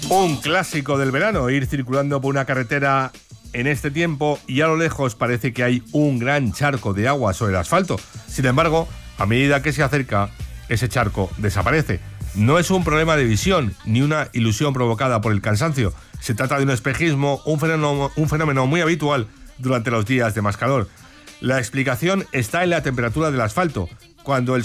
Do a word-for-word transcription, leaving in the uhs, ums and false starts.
Un clásico del verano, ir circulando por una carretera en este tiempo y a lo lejos parece que hay un gran charco de agua sobre el asfalto. Sin embargo, a medida que se acerca, ese charco desaparece. No es un problema de visión ni una ilusión provocada por el cansancio. Se trata de un espejismo, un fenómeno, un fenómeno muy habitual durante los días de más calor. La explicación está en la temperatura del asfalto. Cuando el